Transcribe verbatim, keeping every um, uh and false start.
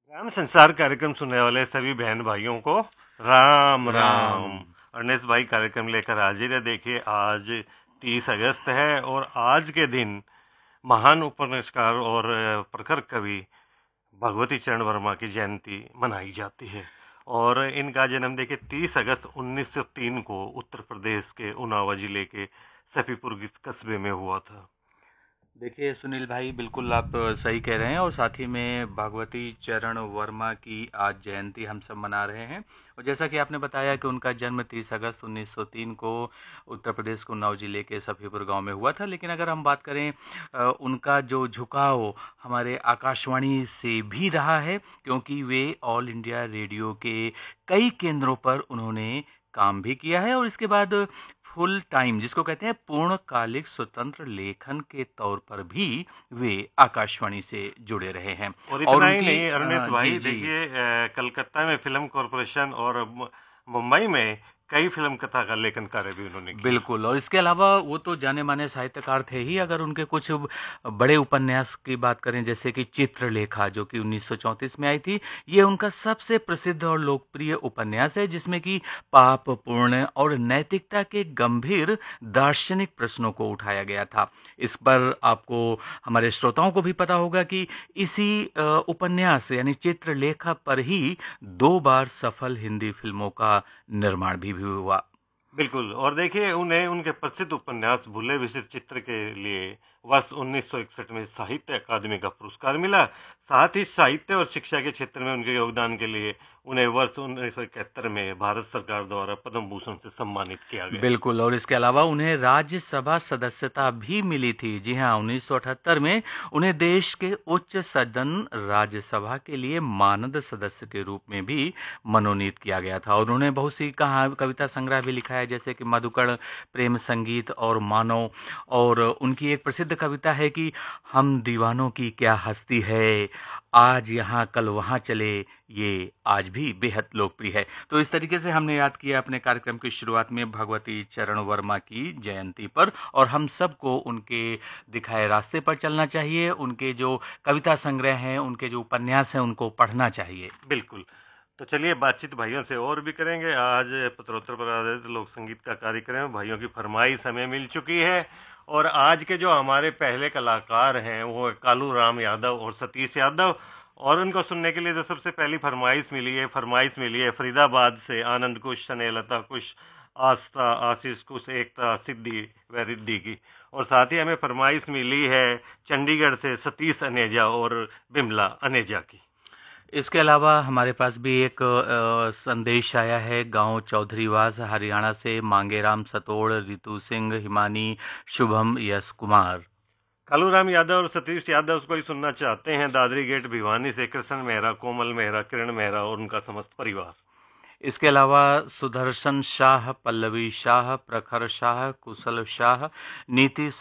राम संसार कार्यक्रम सुनने वाले सभी बहन भाइयों को राम राम। राम। अर्नेस्ट भाई कार्यक्रम लेकर हाजिर है। देखिए, आज तीस अगस्त है और आज के दिन महान उपन्यासकार और प्रखर कवि भगवती चरण वर्मा की जयंती मनाई जाती है। और इनका जन्म देखिए तीस अगस्त उन्नीस सौ तीन को उत्तर प्रदेश के उन्नाव जिले के सफीपुर कस्बे में हुआ था। देखिए सुनील भाई, बिल्कुल आप सही कह रहे हैं और साथ ही में भगवती चरण वर्मा की आज जयंती हम सब मना रहे हैं। और जैसा कि आपने बताया कि उनका जन्म तीस अगस्त उन्नीस सौ तीन को उत्तर प्रदेश के उन्नाव जिले के सफीपुर गांव में हुआ था। लेकिन अगर हम बात करें अ, उनका जो झुकाव हमारे आकाशवाणी से भी रहा है, क्योंकि वे ऑल इंडिया रेडियो के कई केंद्रों पर उन्होंने काम भी किया है और इसके बाद फुल टाइम जिसको कहते हैं पूर्णकालिक स्वतंत्र लेखन के तौर पर भी वे आकाशवाणी से जुड़े रहे हैं। और और इतना ही उनकी नहीं अर्नेस्ट अ, जी भाई, जी देखिए अ, कलकत्ता में फिल्म कॉरपोरेशन और मु- मुंबई में कई फिल्म कथा का लेखन कार्य भी उन्होंने किया। बिल्कुल। और इसके अलावा वो तो जाने माने साहित्यकार थे ही। अगर उनके कुछ बड़े उपन्यास की बात करें, जैसे कि चित्रलेखा जो कि उन्नीस सौ चौंतीस में आई थी, ये उनका सबसे प्रसिद्ध और लोकप्रिय उपन्यास है, जिसमें कि पाप पुण्य और नैतिकता के गंभीर दार्शनिक प्रश्नों को उठाया गया था। इस पर आपको, हमारे श्रोताओं को भी पता होगा कि इसी अ, उपन्यास यानी चित्रलेखा पर ही दो बार सफल हिंदी फिल्मों का निर्माण भी, भी हुआ। बिल्कुल। और देखिए, उन्हें उनके प्रसिद्ध उपन्यास भूले विचित्र चित्र के लिए वर्ष उन्नीस सौ इकसठ में साहित्य अकादमी का पुरस्कार मिला। साथ ही साहित्य और शिक्षा के क्षेत्र में उनके योगदान के लिए उन्हें वर्ष उन्नीस सौ इकहत्तर में भारत सरकार द्वारा पद्म भूषण से सम्मानित किया गया। बिल्कुल। और इसके अलावा उन्हें राज्यसभा सदस्यता भी मिली थी। जी हाँ, उन्नीस सौ अठहत्तर में उन्हें देश के उच्च सदन राज्यसभा के लिए मानद सदस्य के रूप में भी मनोनीत किया गया था। और उन्होंने बहुत सी कहा कविता संग्रह भी लिखा है, जैसे कि मधुकर, प्रेम संगीत और मानव। और उनकी एक प्रसिद्ध कविता है कि हम दीवानों की क्या हस्ती है, आज यहाँ कल वहाँ चले, ये आज भी बेहद लोकप्रिय है। तो इस तरीके से हमने याद किया अपने कार्यक्रम की शुरुआत में भगवती चरण वर्मा की जयंती पर। और हम सबको उनके दिखाए रास्ते पर चलना चाहिए। उनके जो कविता संग्रह हैं, उनके जो उपन्यास हैं, उनको पढ़ना चाहिए। बिल्कुल। तो चलिए, बातचीत भाइयों से और भी करेंगे। आज पत्रोत्तर पर आधारित लोक संगीत का कार्यक्रम है। भाइयों की फरमाइश हमें मिल चुकी है और आज के जो हमारे पहले कलाकार हैं वो है कालू राम यादव और सतीश यादव। और उनको सुनने के लिए जो सबसे पहली फरमाइश मिली है फरमाइश मिली है फरीदाबाद से आनंद कुश, स्नेहलता कुश, आस्था, आशीष कुश, एकता, सिद्धि व रिद्धि की। और साथ ही हमें फरमाइश मिली है चंडीगढ़ से सतीश अनेजा और बिमला अनेजा की। इसके अलावा हमारे पास भी एक अ, संदेश आया है गांव चौधरीवास हरियाणा से। मांगेराम सतोड़, रितु सिंह, हिमानी, शुभम, यश कुमार। कालूराम यादव और सतीश यादव को ही सुनना चाहते हैं दादरी गेट भिवानी से कृष्ण मेहरा, कोमल मेहरा, किरण मेहरा और उनका समस्त परिवार। इसके अलावा सुदर्शन शाह, पल्लवी शाह, प्रखर शाह, कुशल शाह, नीति